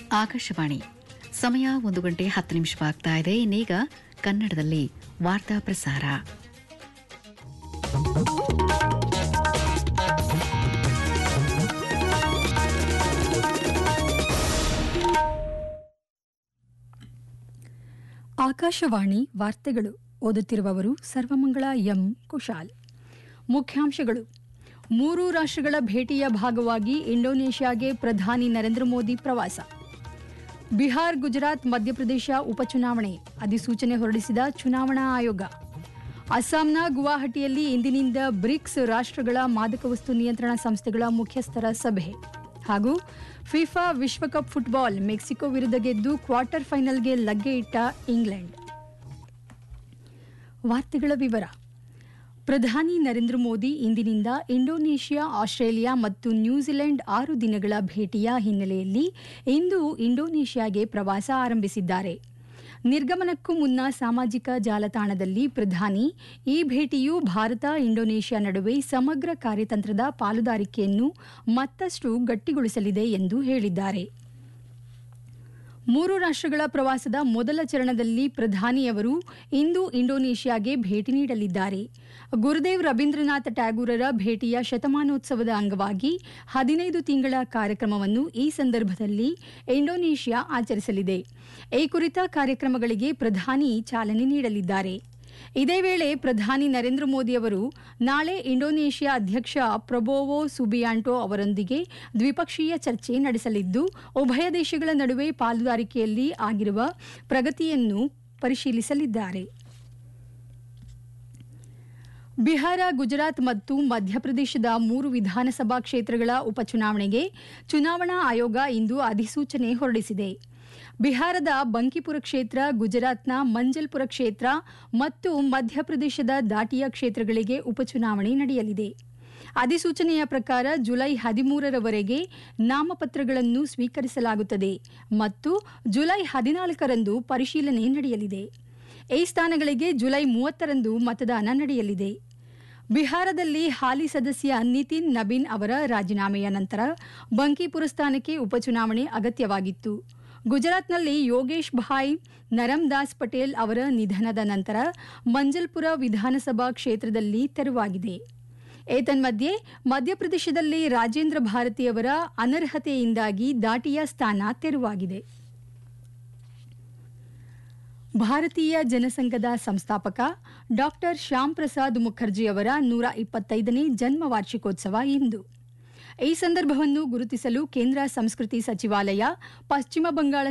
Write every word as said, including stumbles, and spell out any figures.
ಆಕಾಶವಾಣಿ ಸಮಯ ಒಂದು ಗಂಟೆ ಹತ್ತು ನಿಮಿಷವಾಗ್ತಾ ಇದೆ. ಇನ್ನೀಗ ಕನ್ನಡದಲ್ಲಿ ವಾರ್ತಾ ಪ್ರಸಾರ. ಆಕಾಶವಾಣಿ ವಾರ್ತೆಗಳು. ಓದುತ್ತಿರುವವರು ಸರ್ವಮಂಗಳ ಎಂ ಕುಶಾಲ್. ಮುಖ್ಯಾಂಶಗಳು: ಮೂರು ರಾಷ್ಟ್ರಗಳ ಭೇಟಿಯ ಭಾಗವಾಗಿ ಇಂಡೋನೇಷ್ಯಾಗೆ ಪ್ರಧಾನಿ ನರೇಂದ್ರ ಮೋದಿ ಪ್ರವಾಸ. ಬಿಹಾರ್, ಗುಜರಾತ್, ಮಧ್ಯಪ್ರದೇಶ ಉಪಚುನಾವಣೆ ಅಧಿಸೂಚನೆ ಹೊರಡಿಸಿದ ಚುನಾವಣಾ ಆಯೋಗ. ಅಸ್ಸಾಂನ ಗುವಾಹಟಿಯಲ್ಲಿ ಇಂದಿನಿಂದ ಬ್ರಿಕ್ಸ್ ರಾಷ್ಟ್ರಗಳ ಮಾದಕ ವಸ್ತು ನಿಯಂತ್ರಣ ಸಂಸ್ಥೆಗಳ ಮುಖ್ಯಸ್ಥರ ಸಭೆ. ಹಾಗೂ ಫಿಫಾ ವಿಶ್ವಕಪ್ ಫುಟ್ಬಾಲ್ ಮೆಕ್ಸಿಕೋ ವಿರುದ್ಧ ಗೆದ್ದು ಕ್ವಾರ್ಟರ್ ಫೈನಲ್ಗೆ ಲಗ್ಗೆ ಇಟ್ಟ ಇಂಗ್ಲೆಂಡ್. ವಾರ್ತೆಗಳ ವಿವರ. ಪ್ರಧಾನಿ ನರೇಂದ್ರ ಮೋದಿ ಇಂದಿನಿಂದ ಇಂಡೋನೇಷ್ಯಾ, ಆಸ್ಟ್ರೇಲಿಯಾ ಮತ್ತು ನ್ಯೂಜಿಲೆಂಡ್ ಆರು ದಿನಗಳ ಭೇಟಿಯ ಹಿನ್ನೆಲೆಯಲ್ಲಿ ಇಂದು ಇಂಡೋನೇಷ್ಯಾಗೆ ಪ್ರವಾಸ ಆರಂಭಿಸಿದ್ದಾರೆ. ನಿರ್ಗಮನಕ್ಕೂ ಮುನ್ನ ಸಾಮಾಜಿಕ ಜಾಲತಾಣದಲ್ಲಿ ಪ್ರಧಾನಿ ಈ ಭೇಟಿಯು ಭಾರತ ಇಂಡೋನೇಷ್ಯಾ ನಡುವೆ ಸಮಗ್ರ ಕಾರ್ಯತಂತ್ರದ ಪಾಲುದಾರಿಕೆಯನ್ನು ಮತ್ತಷ್ಟು ಗಟ್ಟಿಗೊಳಿಸಲಿದೆ ಎಂದು ಹೇಳಿದ್ದಾರೆ. ಮೂರು ರಾಷ್ಟ್ರಗಳ ಪ್ರವಾಸದ ಮೊದಲ ಚರಣದಲ್ಲಿ ಪ್ರಧಾನಿಯವರು ಇಂದು ಇಂಡೋನೇಷ್ಯಾಗೆ ಭೇಟಿ ನೀಡಲಿದ್ದಾರೆ. ಗುರುದೇವ್ ರವೀಂದ್ರನಾಥ ಟ್ಯಾಗೂರರ ಭೇಟಿಯ ಶತಮಾನೋತ್ಸವದ ಅಂಗವಾಗಿ ಹದಿನೈದು ತಿಂಗಳ ಕಾರ್ಯಕ್ರಮವನ್ನು ಈ ಸಂದರ್ಭದಲ್ಲಿ ಇಂಡೋನೇಷ್ಯಾ ಆಚರಿಸಲಿದೆ. ಈ ಕುರಿತ ಕಾರ್ಯಕ್ರಮಗಳಿಗೆ ಪ್ರಧಾನಿ ಚಾಲನೆ ನೀಡಲಿದ್ದಾರೆ. ಇದೇ ವೇಳೆ ಪ್ರಧಾನಿ ನರೇಂದ್ರ ಮೋದಿ ಅವರು ನಾಳೆ ಇಂಡೋನೇಷ್ಯಾ ಅಧ್ಯಕ್ಷ ಪ್ರಬೋವೋ ಸುಬಿಯಾಂಟೋ ಅವರೊಂದಿಗೆ ದ್ವಿಪಕ್ಷೀಯ ಚರ್ಚೆ ನಡೆಸಲಿದ್ದು, ಉಭಯ ದೇಶಗಳ ನಡುವೆ ಪಾಲುದಾರಿಕೆಯಲ್ಲಿ ಆಗಿರುವ ಪ್ರಗತಿಯನ್ನು ಪರಿಶೀಲಿಸಲಿದ್ದಾರೆ. ಬಿಹಾರ, ಗುಜರಾತ್ ಮತ್ತು ಮಧ್ಯಪ್ರದೇಶದ ಮೂರು ವಿಧಾನಸಭಾ ಕ್ಷೇತ್ರಗಳ ಉಪಚುನಾವಣೆಗೆ ಚುನಾವಣಾ ಆಯೋಗ ಇಂದು ಅಧಿಸೂಚನೆ ಹೊರಡಿಸಿದೆ. ಬಿಹಾರದ ಬಂಕಿಪುರ ಕ್ಷೇತ್ರ, ಗುಜರಾತ್ನ ಮಂಜಲ್ಪುರ ಕ್ಷೇತ್ರ ಮತ್ತು ಮಧ್ಯಪ್ರದೇಶದ ದಾಟಿಯಾ ಕ್ಷೇತ್ರಗಳಿಗೆ ಉಪಚುನಾವಣೆ ನಡೆಯಲಿದೆ. ಅಧಿಸೂಚನೆಯ ಪ್ರಕಾರ ಜುಲೈ ಹದಿಮೂರರವರೆಗೆ ನಾಮಪತ್ರಗಳನ್ನು ಸ್ವೀಕರಿಸಲಾಗುತ್ತದೆ ಮತ್ತು ಜುಲೈ ಹದಿನಾಲ್ಕರಂದು ಪರಿಶೀಲನೆ ನಡೆಯಲಿದೆ. ಈ ಸ್ಥಾನಗಳಿಗೆ ಜುಲೈ ಮೂವತ್ತರಂದು ಮತದಾನ ನಡೆಯಲಿದೆ. ಬಿಹಾರದಲ್ಲಿ ಹಾಲಿ ಸದಸ್ಯ ನಿತಿನ್ ನಬೀನ್ ಅವರ ರಾಜೀನಾಮೆಯ ನಂತರ ಬಂಕಿಪುರ ಸ್ಥಾನಕ್ಕೆ ಉಪಚುನಾವಣೆ ಅಗತ್ಯವಾಗಿತ್ತು. ಗುಜರಾತ್ನಲ್ಲಿ ಯೋಗೇಶ್ ಭಾಯ್ ನರಮ್ದಾಸ್ ಪಟೇಲ್ ಅವರ ನಿಧನದ ನಂತರ ಮಂಜಲ್ಪುರ ವಿಧಾನಸಭಾ ಕ್ಷೇತ್ರದಲ್ಲಿ ತೆರವಾಗಿದೆ. ಏತನ್ಮಧ್ಯೆ ಮಧ್ಯಪ್ರದೇಶದಲ್ಲಿ ರಾಜೇಂದ್ರ ಭಾರತಿಯವರ ಅನರ್ಹತೆಯಿಂದಾಗಿ ದಾಟಿಯಾ ಸ್ಥಾನ ತೆರವಾಗಿದೆ. ಭಾರತೀಯ ಜನಸಂಘದ ಸಂಸ್ಥಾಪಕ ಡಾಕ್ಟರ್ ಶ್ಯಾಮ್ ಪ್ರಸಾದ್ ಮುಖರ್ಜಿ ಅವರ ನೂರ ಇಪ್ಪತ್ತೈದನೇ ಜನ್ಮ ವಾರ್ಷಿಕೋತ್ಸವ ಇಂದು. ಈ ಸಂದರ್ಭವನ್ನು ಗುರುತಿಸಲು ಕೇಂದ್ರ ಸಂಸ್ಕೃತಿ ಸಚಿವಾಲಯ, ಪಶ್ಚಿಮ ಬಂಗಾಳ